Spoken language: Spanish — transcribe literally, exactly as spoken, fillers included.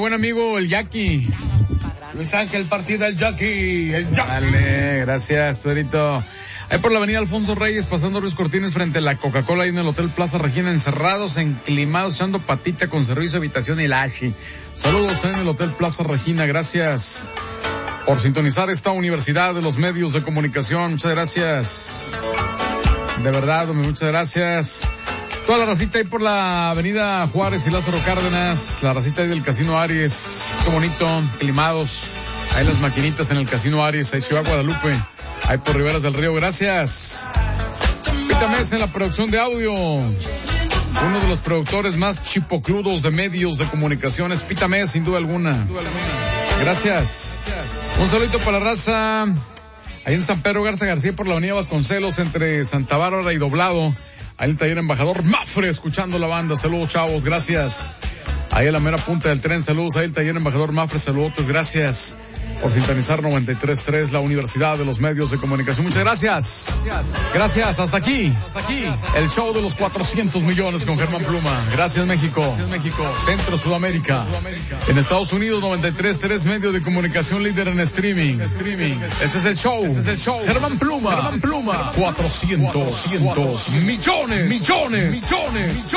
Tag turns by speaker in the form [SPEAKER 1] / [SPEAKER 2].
[SPEAKER 1] buen amigo el Jackie.
[SPEAKER 2] Luis Ángel Partida, el Jackie, el Jackie.
[SPEAKER 1] Dale, gracias, Tuerito. Ahí por la avenida Alfonso Reyes, pasando Ruiz Cortines frente a la Coca-Cola, ahí en el Hotel Plaza Regina, encerrados, enclimados, echando patita con servicio de habitación y lashi. Saludos en el Hotel Plaza Regina, gracias por sintonizar esta Universidad de los Medios de Comunicación. Muchas gracias. De verdad, hombre, muchas gracias. Toda la racita ahí por la avenida Juárez y Lázaro Cárdenas, la racita ahí del Casino Aries, qué bonito, climados, ahí las maquinitas en el Casino Aries, ahí Ciudad Guadalupe, ahí por Riberas del Río, gracias. Pita Mesa en la producción de audio, uno de los productores más chipocludos de medios de comunicaciones, Pita Mesa, sin duda alguna. Gracias. Un saludito para la raza, ahí en San Pedro Garza García por la avenida Vasconcelos, entre Santa Bárbara y Doblado. Ahí el taller Embajador Mafre, escuchando la banda. Saludos, chavos, gracias. Ahí a la mera punta del tren, saludos. Ahí el taller Embajador Mafre, saludos, gracias por sintonizar noventa y tres punto tres, la Universidad de los Medios de Comunicación. Muchas gracias. Gracias, hasta aquí. Hasta aquí. El show de los cuatrocientos millones con Germán Pluma. Gracias, México. Gracias, México. Centro Sudamérica. En Estados Unidos, noventa y tres punto tres, medio de comunicación líder en streaming. Streaming. Este es el show. Este es el show. Germán Pluma. Germán Pluma. cuatrocientos millones. Millones. Millones.